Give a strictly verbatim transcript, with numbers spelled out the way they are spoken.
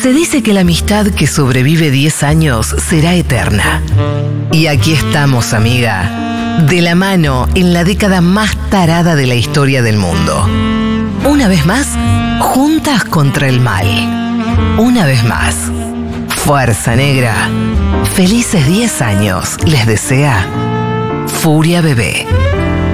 Se dice que la amistad que sobrevive diez años será eterna. Y aquí estamos, amiga, de la mano en la década más tarada de la historia del mundo. Una vez más, juntas contra el mal. Una vez más, Fuerza Negra. Felices diez años les desea Furia Bebé.